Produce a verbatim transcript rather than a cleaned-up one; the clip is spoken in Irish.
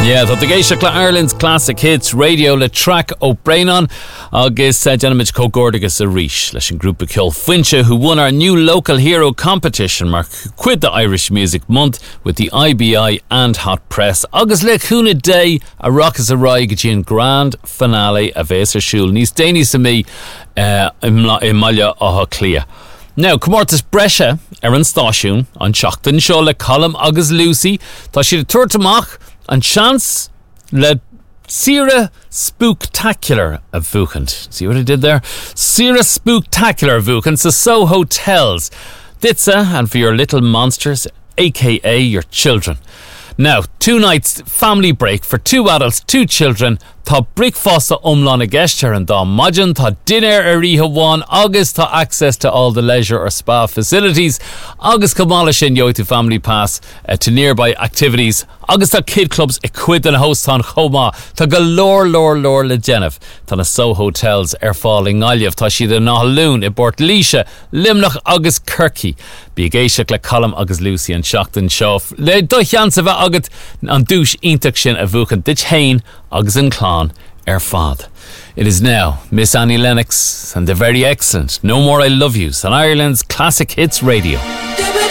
Yeah, tá the géisteach le Ireland's Classic Hits Radio le track ó Brainon agus uh, Jenna Mitch Cogordagus a ríis leis an grúpa ceol Finche who won our new local hero competition mark quid the Irish Music Month with the I B I and Hot Press agus le cúna day a rock as a ride gin grand finale a bhés ar siúl níos déine sa mí uh, i maiile átha clia. Now, comórtas breise ar an stáisiún an seachtain seo le Colm agus Lucy tá siad a tuairt amach an chance le Sira Spooktacular a Vukant. See what I did there? Sira Spooktacular Vukant, so so hotels. Ditsa, and for your little monsters, aka your children. Now, two nights family break for two adults, two children. Tá brickfasta umlán a gesture and dá maidin tá dinner a riha one August tá access to all the leisure or spa facilities August kamala sin yo to family pass uh, to nearby activities August tá kid clubs a quid and host on choma tá galore lore lore le Genef tá na so hotels ar falling Aliev tá si the Nahaloon i Bort Leisha Limnach August Kirky bí géiseach le Colm agus Lucy and Shockton Shof le doichansa bheith agat an dúis ítach sin a bhucan dit hain agus an clán ar fad. It is now Miss Annie Lennox and the very excellent No More I Love Yous on Ireland's Classic Hits Radio.